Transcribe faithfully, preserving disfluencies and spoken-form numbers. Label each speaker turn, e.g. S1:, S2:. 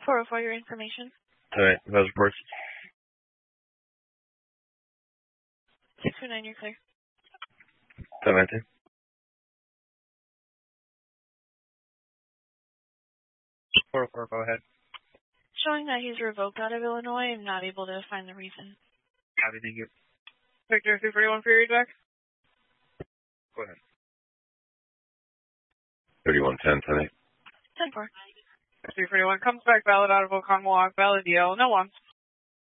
S1: four oh four, your information.
S2: Alright, those reports.
S1: six two nine, you're clear.
S2: ten nineteen. four oh four, go ahead.
S1: Showing that he's revoked out of Illinois and not able to find the reason.
S2: Copy, thank you.
S1: Victor three forty-one for your read back.
S2: Go ahead. thirty-one ten, ten eight.
S1: ten four. three forty-one comes back valid out of Oconomowoc, valid D L, no one.